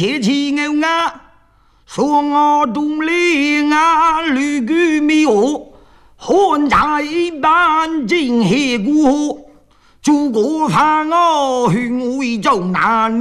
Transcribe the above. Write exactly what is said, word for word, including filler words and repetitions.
切起牛啊，说我东里啊，绿居米哦，混在半进黑锅，诸葛方哦，雄伟中南。